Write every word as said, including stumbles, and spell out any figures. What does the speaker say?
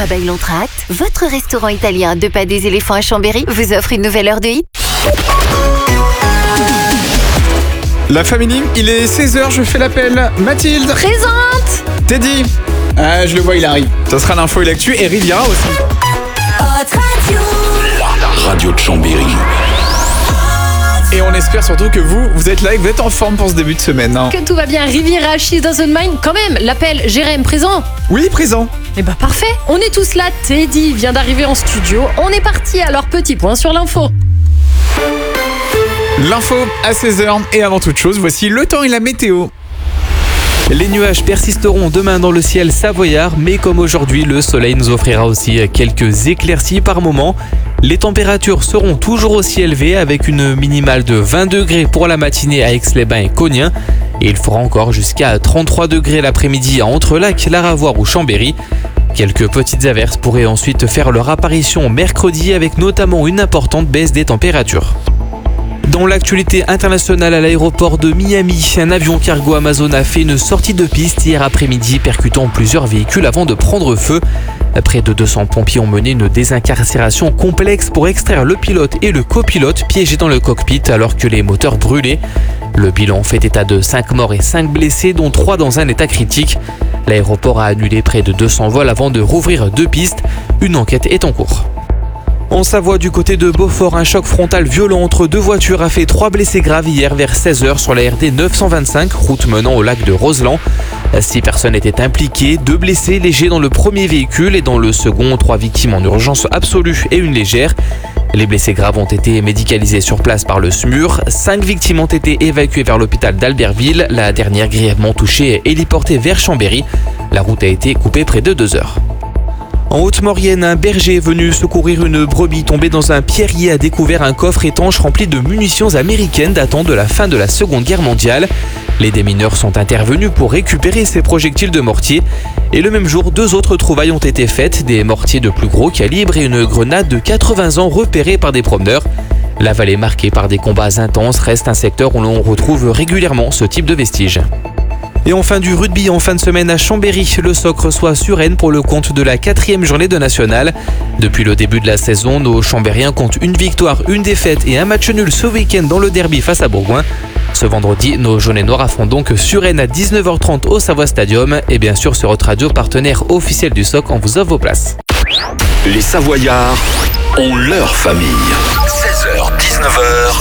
Abeille l'Entracte, votre restaurant italien Deux Pas des Éléphants à Chambéry vous offre une nouvelle heure de hit. La famille, il est seize heures, je fais l'appel. Mathilde. Présente. Teddy. Ah, je le vois, il arrive. Ça sera l'info et l'actu et Riviera aussi. Haute radio. La radio de Chambéry. Et on espère surtout que vous, vous êtes là et que vous êtes en forme pour ce début de semaine. Hein. Que tout va bien, Riviera, She Doesn't Mind. Quand même, l'appel, Jérém, présent. Oui, présent. Eh bah parfait, on est tous là, Teddy vient d'arriver en studio. On est parti, alors petit point sur l'info. L'info à seize heures et avant toute chose, voici le temps et la météo. Les nuages persisteront demain dans le ciel savoyard, mais comme aujourd'hui, le soleil nous offrira aussi quelques éclaircies par moment. Les températures seront toujours aussi élevées avec une minimale de vingt degrés pour la matinée à Aix-les-Bains et Cognin. Et il fera encore jusqu'à trente-trois degrés l'après-midi à Entrelacs, Laravoire ou Chambéry. Quelques petites averses pourraient ensuite faire leur apparition mercredi avec notamment une importante baisse des températures. Dans l'actualité internationale à l'aéroport de Miami, un avion cargo Amazon a fait une sortie de piste hier après-midi percutant plusieurs véhicules avant de prendre feu. Près de deux cents pompiers ont mené une désincarcération complexe pour extraire le pilote et le copilote piégés dans le cockpit alors que les moteurs brûlaient. Le bilan fait état de cinq morts et cinq blessés, dont trois dans un état critique. L'aéroport a annulé près de deux cents vols avant de rouvrir deux pistes. Une enquête est en cours. En Savoie, du côté de Beaufort, un choc frontal violent entre deux voitures a fait trois blessés graves hier vers seize heures sur la R D neuf cent vingt-cinq, route menant au lac de Roseland. Six personnes étaient impliquées, deux blessés légers dans le premier véhicule et dans le second, trois victimes en urgence absolue et une légère. Les blessés graves ont été médicalisés sur place par le S M U R. Cinq victimes ont été évacuées vers l'hôpital d'Albertville. La dernière grièvement touchée est héliportée vers Chambéry. La route a été coupée près de deux heures. En Haute-Maurienne, un berger venu secourir une brebis tombée dans un pierrier a découvert un coffre étanche rempli de munitions américaines datant de la fin de la Seconde Guerre mondiale. Les démineurs sont intervenus pour récupérer ces projectiles de mortier. Et le même jour, deux autres trouvailles ont été faites, des mortiers de plus gros calibre et une grenade de quatre-vingts ans repérée par des promeneurs. La vallée marquée par des combats intenses reste un secteur où l'on retrouve régulièrement ce type de vestiges. Et enfin du rugby en fin de semaine à Chambéry, le S O C reçoit Suresnes pour le compte de la quatrième journée de nationale. Depuis le début de la saison, nos Chambériens comptent une victoire, une défaite et un match nul ce week-end dans le derby face à Bourgoin. Ce vendredi, nos jaunes et noirs affrontent donc Suresnes à dix-neuf heures trente au Savoie Stadium. Et bien sûr sur Haute Radio, partenaire officiel du S O C, on vous offre vos places. Les Savoyards ont leur famille. seize heures dix-neuf heures